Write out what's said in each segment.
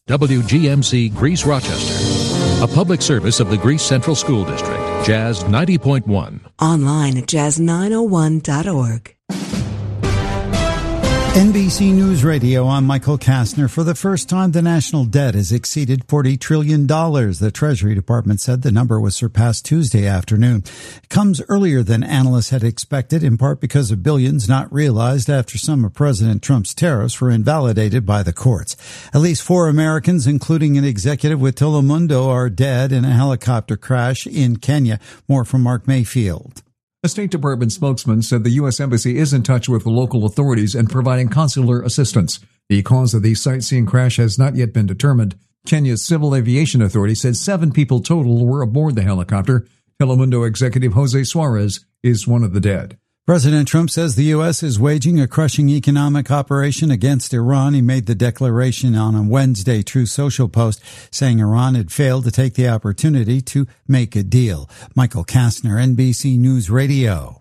WGMC Greece Rochester, a public service of the Greece Central School District. Jazz 90.1. Online at jazz901.org. NBC News Radio, I'm Michael Kastner. For the first time, the national debt has exceeded $40 trillion. The Treasury Department said the number was surpassed Tuesday afternoon. It comes earlier than analysts had expected, in part because of billions not realized after some of President Trump's tariffs were invalidated by the courts. At least 4 Americans, including an executive with Telemundo, are dead in a helicopter crash in Kenya. More from Mark Mayfield. A State Department spokesman said the U.S. Embassy is in touch with the local authorities and providing consular assistance. The cause of the sightseeing crash has not yet been determined. Kenya's Civil Aviation Authority said 7 people total were aboard the helicopter. Telemundo executive Jose Suarez is one of the dead. President Trump says the U.S. is waging a crushing economic operation against Iran. He made the declaration on a Wednesday Truth Social post, saying Iran had failed to take the opportunity to make a deal. Michael Kastner, NBC News Radio.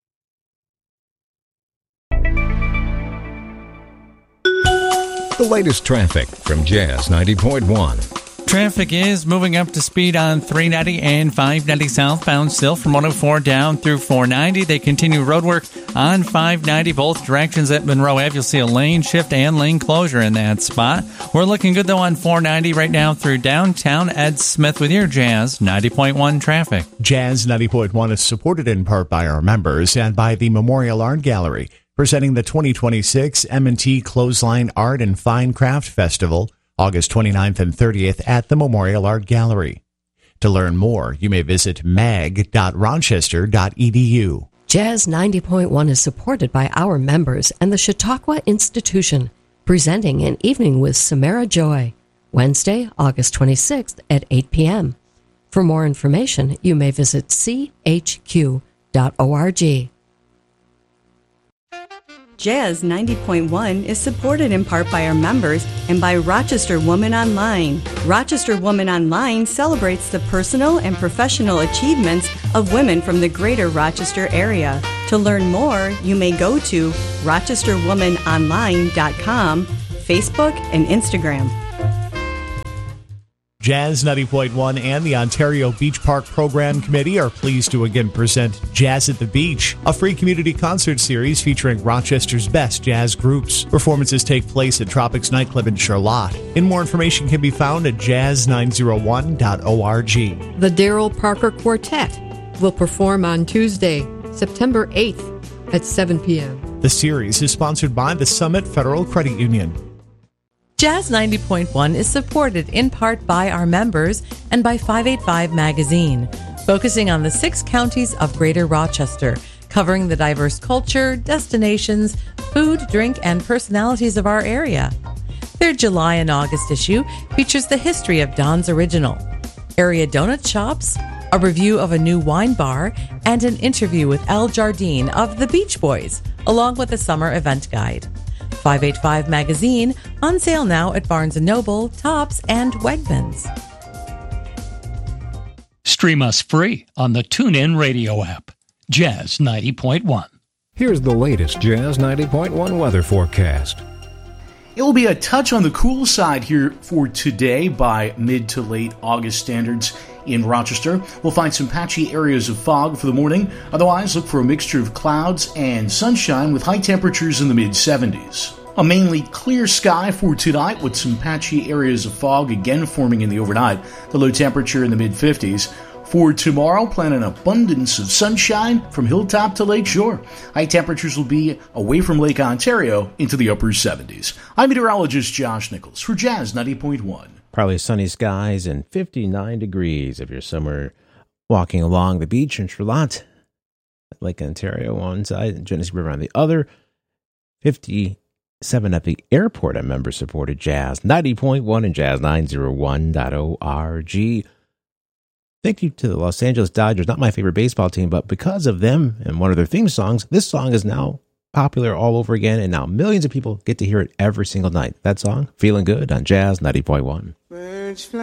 The latest traffic from Jazz 90.1. Traffic is moving up to speed on 390 and 590 southbound still from 104 down through 490. They continue roadwork on 590 both directions at Monroe Ave. You'll see a lane shift and lane closure in that spot. We're looking good though on 490 right now through downtown. Ed Smith with your Jazz 90.1 traffic. Jazz 90.1 is supported in part by our members and by the Memorial Art Gallery, presenting the 2026 M&T Clothesline Art and Fine Craft Festival, August 29th and 30th at the Memorial Art Gallery. To learn more, you may visit mag.rochester.edu. Jazz 90.1 is supported by our members and the Chautauqua Institution, presenting an evening with Samara Joy, Wednesday, August 26th at 8 p.m. For more information, you may visit chq.org. Jazz 90.1 is supported in part by our members and by Rochester Woman Online. Rochester Woman Online celebrates the personal and professional achievements of women from the greater Rochester area. To learn more, you may go to rochesterwomanonline.com, Facebook, and Instagram. Jazz 90.1 and the Ontario Beach Park Program Committee are pleased to again present Jazz at the Beach, a free community concert series featuring Rochester's best jazz groups. Performances take place at Tropics Nightclub in Charlotte. And more information can be found at jazz901.org. The Darrell Parker Quartet will perform on Tuesday, September 8th at 7 p.m. The series is sponsored by the Summit Federal Credit Union. Jazz 90.1 is supported in part by our members and by 585 Magazine, focusing on the 6 counties of Greater Rochester, covering the diverse culture, destinations, food, drink, and personalities of our area. Their July and August issue features the history of Don's Original, area donut shops, a review of a new wine bar, and an interview with Al Jardine of the Beach Boys, along with a summer event guide. 585 Magazine, on sale now at Barnes & Noble, Tops, and Wegmans. Stream us free on the TuneIn Radio app. Jazz 90.1. Here's the latest Jazz 90.1 weather forecast. It will be a touch on the cool side here for today by mid to late August standards in Rochester. We'll find some patchy areas of fog for the morning. Otherwise, look for a mixture of clouds and sunshine with high temperatures in the mid-70s. A mainly clear sky for tonight with some patchy areas of fog again forming in the overnight. The low temperature in the mid-50s. For tomorrow, plan an abundance of sunshine from hilltop to lakeshore. High temperatures will be away from Lake Ontario into the upper 70s. I'm meteorologist Josh Nichols for Jazz 90.1. Probably sunny skies and 59 degrees if you're somewhere walking along the beach in Charlotte. Lake Ontario on one side and Genesee River on the other. 57 at the airport at member-supported Jazz 90.1 and jazz901.org. Thank you to the Los Angeles Dodgers, not my favorite baseball team, but because of them and one of their theme songs, this song is now popular all over again, and now millions of people get to hear it every single night. That song, Feeling Good on Jazz 90.1.